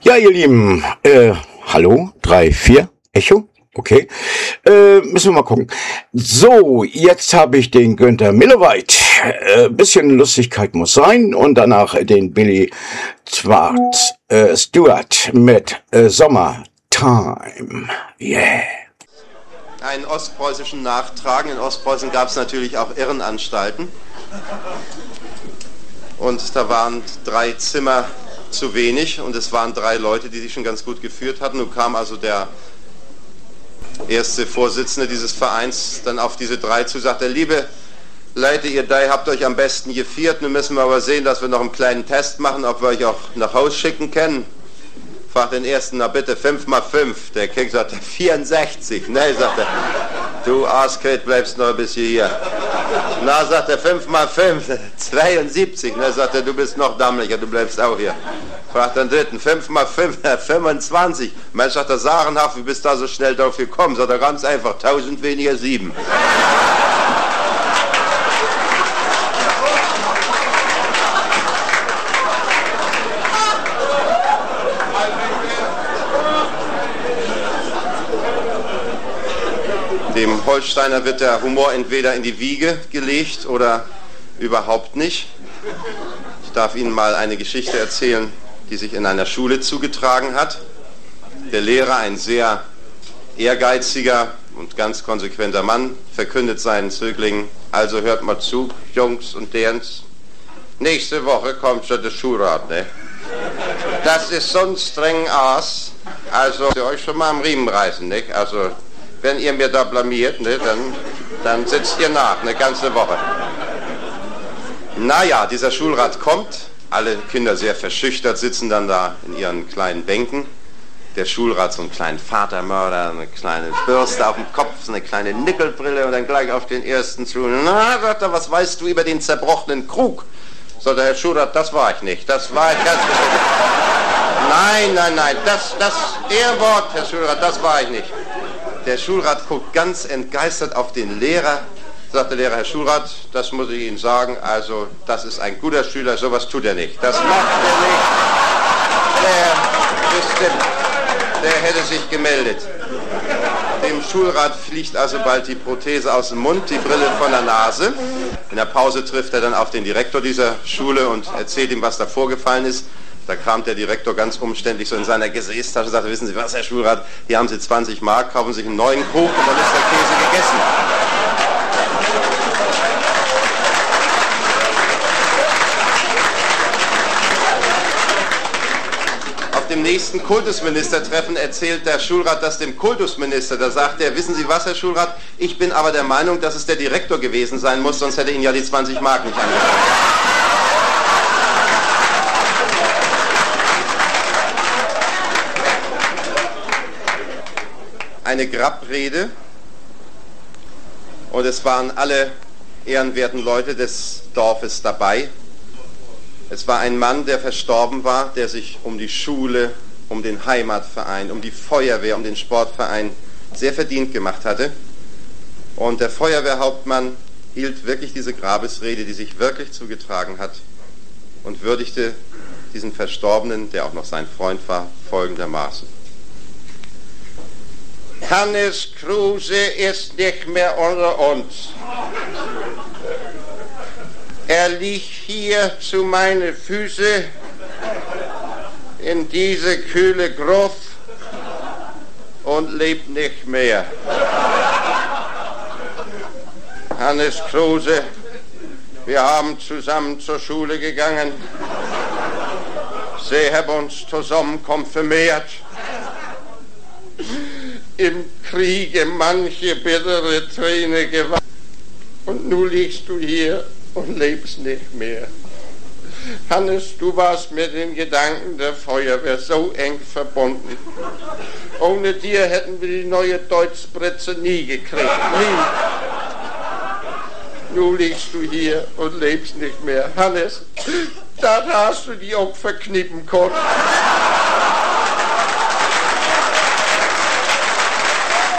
Ja, ihr Lieben, hallo, 3, 4, Echo, okay, müssen wir mal gucken. So, jetzt habe ich den Günther Milleweit, bisschen Lustigkeit muss sein und danach den Billy Stewart mit Summertime, yeah. Einen ostpreußischen Nachtragen. In Ostpreußen gab es natürlich auch Irrenanstalten. Und da waren 3 Zimmer zu wenig und es waren 3 Leute, die sich schon ganz gut geführt hatten. Nun kam also der erste Vorsitzende dieses Vereins dann auf diese 3 zu, sagte, liebe Leute, ihr 3 habt euch am besten geführt, nun müssen wir aber sehen, dass wir noch einen kleinen Test machen, ob wir euch auch nach Haus schicken können. Fragt den ersten, na bitte 5 mal 5. Der King sagte 64. Ne, sagt er, du Arschkret, bleibst noch ein bisschen hier. Na, sagt er 5 mal 5, 72. Ne, sagt er, du bist noch dammlicher, du bleibst auch hier. Fragt den dritten, 5 mal 5, 25. Mensch, sagt er, sagenhaft, wie bist du da so schnell drauf gekommen? Sagt er, ganz einfach, 1000 weniger 7. Dem Holsteiner wird der Humor entweder in die Wiege gelegt oder überhaupt nicht. Ich darf Ihnen mal eine Geschichte erzählen, die sich in einer Schule zugetragen hat. Der Lehrer, ein sehr ehrgeiziger und ganz konsequenter Mann, verkündet seinen Zöglingen, also hört mal zu, Jungs und Derns, nächste Woche kommt schon der Schulrat, ne? Das ist so ein streng Aas, also ihr euch schon mal am Riemen reißen, ne? Also wenn ihr mir da blamiert, ne, dann sitzt ihr nach, eine ganze Woche. Naja, dieser Schulrat kommt, alle Kinder sehr verschüchtert, sitzen dann da in ihren kleinen Bänken. Der Schulrat so einen kleinen Vatermörder, eine kleine Bürste auf dem Kopf, so eine kleine Nickelbrille und dann gleich auf den ersten zu. Na, sagt er, was weißt du über den zerbrochenen Krug? Sagt der Herr Schulrat, das war ich nicht, das war ich ganz bestimmt. Nein, das Ehrwort, Herr Schulrat, das war ich nicht. Der Schulrat guckt ganz entgeistert auf den Lehrer, sagt der Lehrer, Herr Schulrat, das muss ich Ihnen sagen, also das ist ein guter Schüler, sowas tut er nicht. Das macht er nicht. Der hätte sich gemeldet. Dem Schulrat fliegt also bald die Prothese aus dem Mund, die Brille von der Nase. In der Pause trifft er dann auf den Direktor dieser Schule und erzählt ihm, was da vorgefallen ist. Da kramt der Direktor ganz umständlich so in seiner Gesäßtasche und sagt, wissen Sie was, Herr Schulrat, hier haben Sie 20 Mark, kaufen sich einen neuen Krug und dann ist der Käse gegessen. Auf dem nächsten Kultusministertreffen erzählt der Schulrat das dem Kultusminister. Da sagt er, wissen Sie was, Herr Schulrat, ich bin aber der Meinung, dass es der Direktor gewesen sein muss, sonst hätte Ihnen ja die 20 Mark nicht angehört. Eine Grabrede und es waren alle ehrenwerten Leute des Dorfes dabei. Es war ein Mann, der verstorben war, der sich um die Schule, um den Heimatverein, um die Feuerwehr, um den Sportverein sehr verdient gemacht hatte. Und der Feuerwehrhauptmann hielt wirklich diese Grabesrede, die sich wirklich zugetragen hat, und würdigte diesen Verstorbenen, der auch noch sein Freund war, folgendermaßen. Hannes Kruse ist nicht mehr unter uns. Er liegt hier zu meinen Füßen in diese kühle Gruft und lebt nicht mehr. Hannes Kruse, wir haben zusammen zur Schule gegangen. Sie haben uns zusammen konfirmiert. Im Kriege manche bittere Träne geweint. Und nun liegst du hier und lebst nicht mehr. Hannes, du warst mit den Gedanken der Feuerwehr so eng verbunden. Ohne dir hätten wir die neue Deutschspritze nie gekriegt. Nie. Nun liegst du hier und lebst nicht mehr. Hannes, da hast du die auch verknippen können.